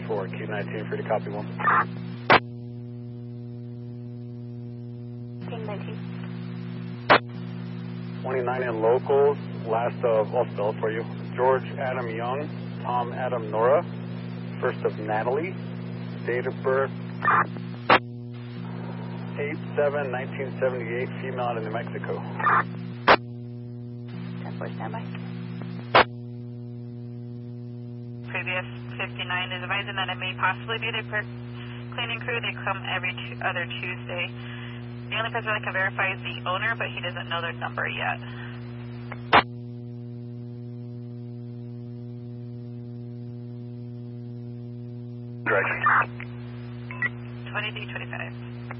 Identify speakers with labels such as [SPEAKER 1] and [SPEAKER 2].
[SPEAKER 1] 4, Q19, free to copy 1.
[SPEAKER 2] King 19.
[SPEAKER 1] 29 in locals, last of, I'll spell it for you, George Adam Young, Tom Adam Nora, first of Natalie, date of birth 8/7/1978, female out of New Mexico.
[SPEAKER 2] 10-4, standby.
[SPEAKER 3] Previous 59 is advising that it may possibly be the cleaning crew. They come every other Tuesday. The only person that can verify is the owner, but he doesn't know their number yet.